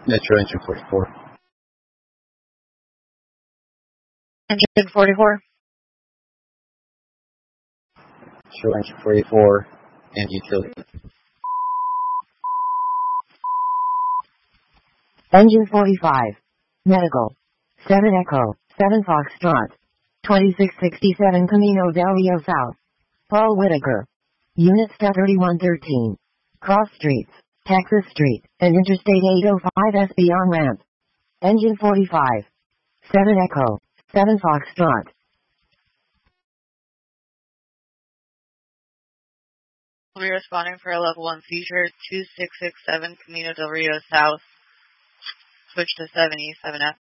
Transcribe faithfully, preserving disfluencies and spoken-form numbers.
Metro Engine forty-four. Engine forty-four. Metro Engine forty-four and utility. Engine forty-five. Medical. seven Echo, seven Foxtrot. twenty-six sixty-seven Camino del Rio South. Paul Whitaker. Unit Stat thirty-one thirteen. Cross Streets, Texas Street, and Interstate eight oh five S beyond ramp. Engine forty-five. seven Echo, seven Foxtrot. We'll be responding for a level one seizure, two six six seven Camino del Rio South. Switch to seven E seven F.